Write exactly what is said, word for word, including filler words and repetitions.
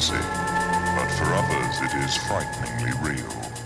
fantasy, but for others it is frighteningly real.